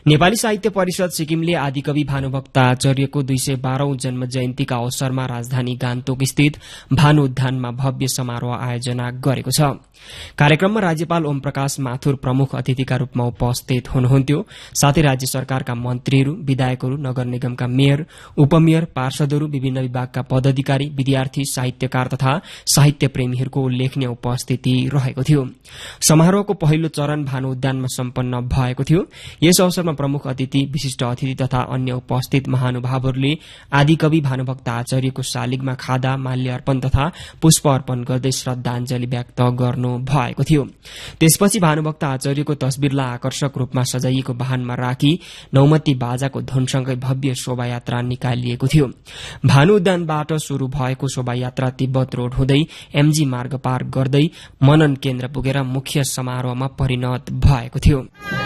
नेपाली साहित्य परिषद सिक्किमले आदिकवि भानुभक्त आचार्यको 212औं जन्म जयन्तीका अवसरमा राजधानी गान्तोक स्थित भानु उद्यानमा भव्य समारोह आयोजना गरेको छ। कार्यक्रममा राज्यपाल ओम प्रकाश माथुर प्रमुख अतिथिका रूपमा उपस्थित हुनुहुन्थ्यो। साथै राज्य सरकारका मन्त्रीहरू, विधायकहरू, नगर निगमका मेयर, उपमेयर, पार्षदहरू, विभिन्न विभागका पदाधिकारी, विद्यार्थी, साहित्यकार तथा साहित्य प्रेमीहरूको उल्लेखनीय उपस्थिति रहेको थियो। समारोहको पहिलो चरण भानु उद्यानमा सम्पन्न भएको थियो। यस अवसरमा प्रमुख अतिथि, विशिष्ट अतिथि तथा अन्य उपस्थित महानुभावहरूले आदिकवि भानुभक्त आचार्यको शालिगमा खादा, माल्य अर्पण तथा पुष्प अर्पण गर्दै श्रद्धाञ्जली व्यक्त गर्नु भएको थियो। त्यसपछि भानुभक्त आचार्यको तस्बिरलाई आकर्षक रूपमा सजाइएको वाहनमा राखी नौमती बाजाको धुनसँगै भव्य शोभायात्रा निकालिएको थियो। भानु उद्यानबाट शुरू भएको शोभायात्रा तिब्बत रोड हुँदै एमजी मार्ग पार गर्दै मनन केन्द्र पुगेर मुख्य समारोहमा परिणत भएको थियो।